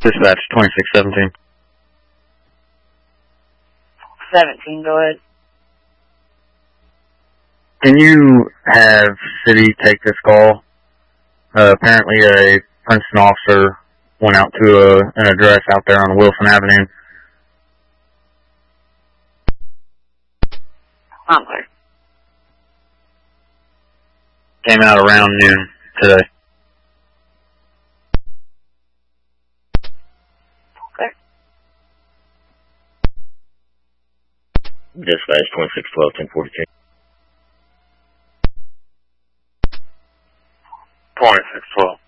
Dispatch 2617. 17, go ahead. Can you have city take this call? Apparently a Princeton officer went out to an address out there on Wilson Avenue. I'm clear. Came out around noon today. Clear. Dispatch 2612 1042. 2612.